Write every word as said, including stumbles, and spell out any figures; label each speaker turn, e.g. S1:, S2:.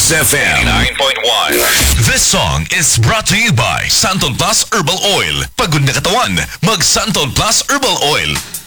S1: Kiss F M nine point one. This song is brought to you by Santon Plus Herbal Oil. Pagod na katawan, mag Santon Plus Herbal Oil.